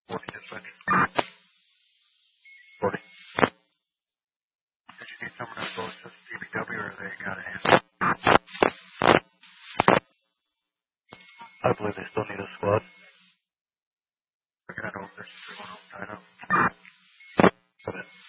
40 dispatch. 40. Did you need someone else to assist DBW or they got a hand? I believe they still need a squad. I got over there, 310 tied up.